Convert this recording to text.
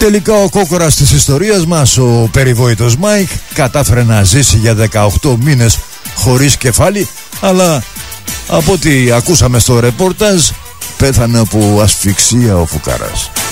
Τελικά ο κόκορας της ιστορίας μας, ο περιβόητος Μάικ, κατάφερε να ζήσει για 18 μήνες χωρίς κεφάλι, αλλά από ό,τι ακούσαμε στο ρεπορτάζ πέθανε από ασφυξία ο φουκάρας.